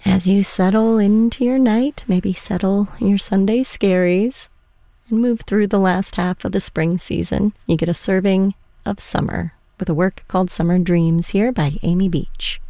As you settle into your night, maybe settle your Sunday scaries, and move through the last half of the spring season, you get a serving of summer with a work called Summer Dreams here by Amy Beach.